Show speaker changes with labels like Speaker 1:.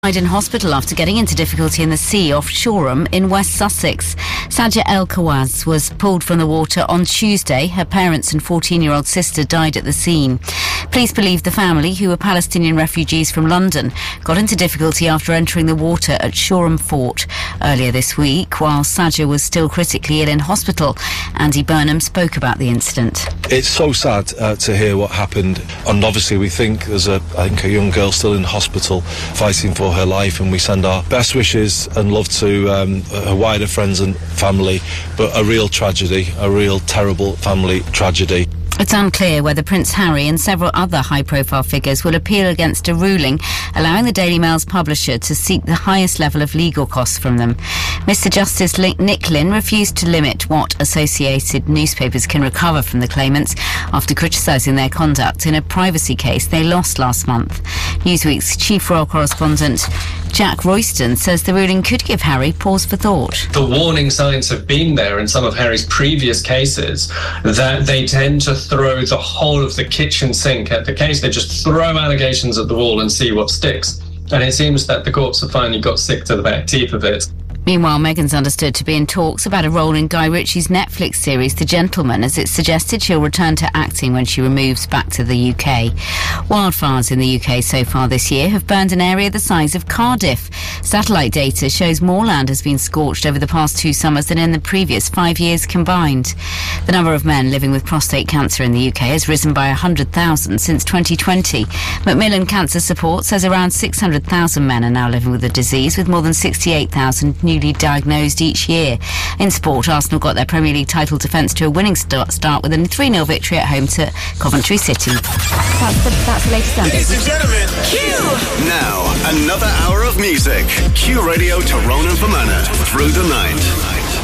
Speaker 1: Died in hospital after getting into difficulty in the sea off Shoreham in West Sussex. Saja El Kawaz was pulled from the water on Tuesday. Her parents and 14-year-old sister died at the scene. Police believe the family, who were Palestinian refugees from London, got into difficulty after entering the water at Shoreham Fort earlier this week. While Saja was still critically ill in hospital, Andy Burnham spoke about the incident.
Speaker 2: It's so sad to hear what happened, and obviously we think there's a young girl still in hospital fighting for her life, and we send our best wishes and love to her wider friends and family, but a real tragedy, a real terrible family tragedy.
Speaker 1: It's unclear whether Prince Harry and several other high-profile figures will appeal against a ruling allowing the Daily Mail's publisher to seek the highest level of legal costs from them. Mr Justice Nick Lynn refused to limit what associated newspapers can recover from the claimants after criticising their conduct in a privacy case they lost last month. Newsweek's chief royal correspondent Jack Royston says the ruling could give Harry pause for thought.
Speaker 3: The warning signs have been there in some of Harry's previous cases that they tend to throw the whole of the kitchen sink at the case. They just throw allegations at the wall and see what sticks. And it seems that the courts have finally got sick to the back teeth of it.
Speaker 1: Meanwhile, Meghan's understood to be in talks about a role in Guy Ritchie's Netflix series The Gentleman, as it's suggested she'll return to acting when she moves back to the UK. Wildfires in the UK so far this year have burned an area the size of Cardiff. Satellite data shows more land has been scorched over the past 2 summers than in the previous 5 years combined. The number of men living with prostate cancer in the UK has risen by 100,000 since 2020. Macmillan Cancer Support says around 600,000 men are now living with the disease, with more than 68,000 newly diagnosed each year. In sport, Arsenal got their Premier League title defence to a winning start with a 3-0 victory at home to Coventry City. That's the latest.
Speaker 4: Ladies and gentlemen, Q!
Speaker 5: Now, another hour of music. Q Radio Tyrone and Fermanagh through the night.